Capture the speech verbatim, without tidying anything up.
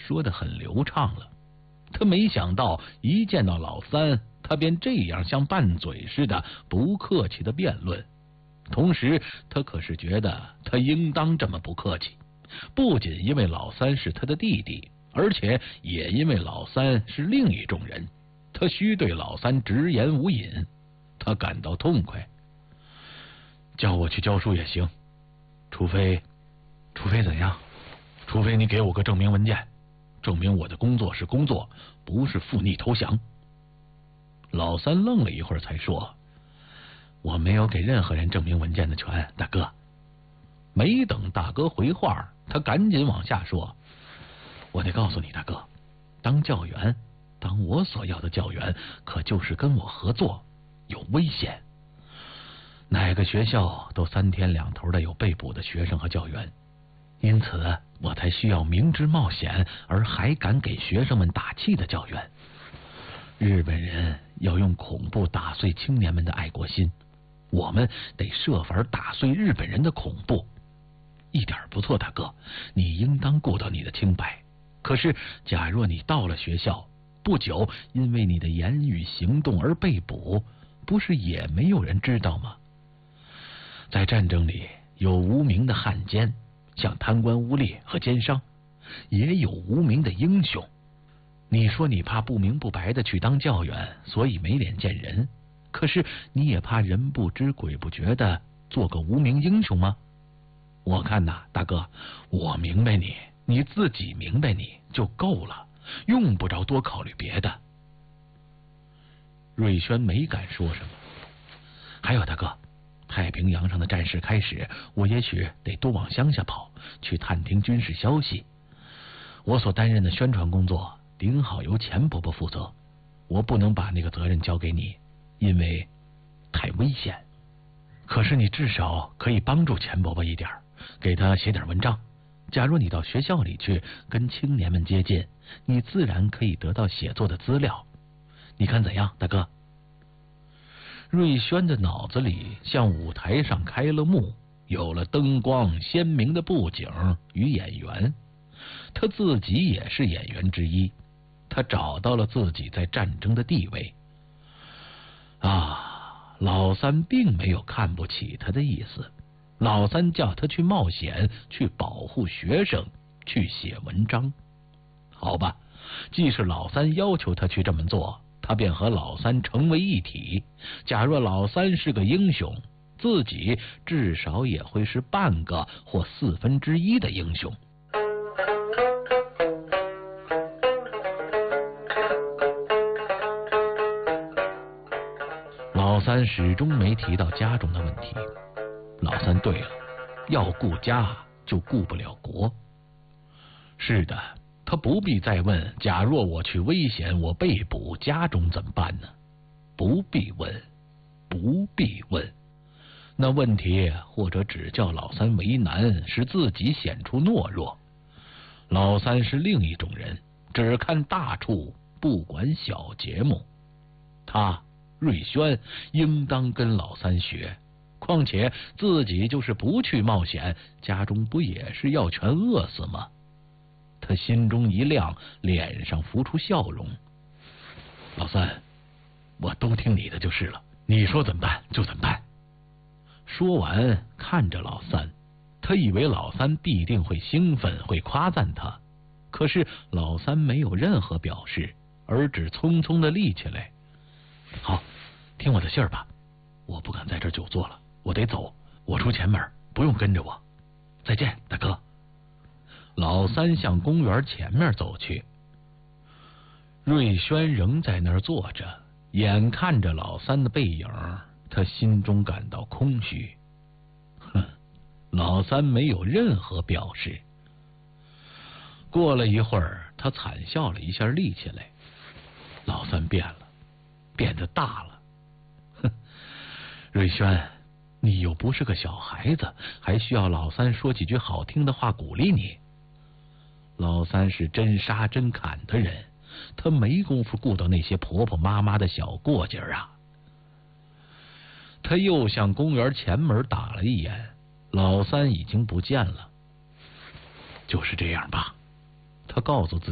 说得很流畅了。他没想到一见到老三，他便这样像拌嘴似的不客气的辩论。同时他可是觉得他应当这么不客气，不仅因为老三是他的弟弟，而且也因为老三是另一种人，他须对老三直言无隐。他感到痛快。叫我去教书也行，除非除非怎样？除非你给我个证明文件，证明我的工作是工作，不是附逆投降。老三愣了一会儿才说，我没有给任何人证明文件的权，大哥。没等大哥回话，他赶紧往下说，我得告诉你大哥，当教员，当我所要的教员，可就是跟我合作，有危险。哪个学校都三天两头的有被捕的学生和教员，因此我才需要明知冒险而还敢给学生们打气的教员。日本人要用恐怖打碎青年们的爱国心，我们得设法打碎日本人的恐怖。一点不错，大哥，你应当顾到你的清白。可是假若你到了学校，不久因为你的言语行动而被捕，不是也没有人知道吗？在战争里有无名的汉奸，像贪官污吏和奸商，也有无名的英雄。你说你怕不明不白的去当教员，所以没脸见人，可是你也怕人不知鬼不觉的做个无名英雄吗？我看呐，大哥，我明白你，你自己明白你就够了，用不着多考虑别的。瑞轩没敢说什么。还有大哥，太平洋上的战事开始，我也许得多往乡下跑，去探听军事消息。我所担任的宣传工作顶好由钱伯伯负责，我不能把那个责任交给你，因为太危险。可是你至少可以帮助钱伯伯一点，给他写点文章。假如你到学校里去跟青年们接近，你自然可以得到写作的资料。你看怎样，大哥？瑞轩的脑子里像舞台上开了幕，有了灯光鲜明的布景与演员。他自己也是演员之一，他找到了自己在战争的地位。啊，老三并没有看不起他的意思，老三叫他去冒险，去保护学生，去写文章。好吧，既是老三要求他去这么做，他便和老三成为一体。假若老三是个英雄，自己至少也会是半个或四分之一的英雄。老三始终没提到家中的问题。老三对了，要顾家就顾不了国。是的，他不必再问，假若我去危险，我被捕，家中怎么办呢？不必问，不必问。那问题或者只叫老三为难，使自己显出懦弱。老三是另一种人，只看大处，不管小节目。他瑞轩应当跟老三学，况且自己就是不去冒险，家中不也是要全饿死吗？他心中一亮，脸上浮出笑容。老三，我都听你的就是了，你说怎么办就怎么办。说完看着老三，他以为老三必定会兴奋，会夸赞他，可是老三没有任何表示，而只匆匆地立起来。好，听我的信儿吧，我不敢在这儿久坐了，我得走，我出前门，不用跟着我。再见，大哥。老三向公园前面走去。瑞轩仍在那儿坐着，眼看着老三的背影，他心中感到空虚。哼，老三没有任何表示。过了一会儿，他惨笑了一下，立起来。老三变了，变得大了。哼，瑞轩，你又不是个小孩子，还需要老三说几句好听的话鼓励你。老三是真杀真砍的人，他没工夫顾到那些婆婆妈妈的小过节啊。他又向公园前门打了一眼，老三已经不见了。就是这样吧，他告诉自己。